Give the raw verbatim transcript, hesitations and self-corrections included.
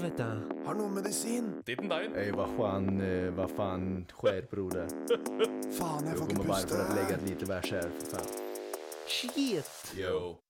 kaffet då? Har någon medicin? Titten dagen. Ey, vad fan, eh, vad fan sker, broder? Fan, jag Jag får kommer inte bara för att pusta. lägga lite vers här, för fan. Shit! Yo.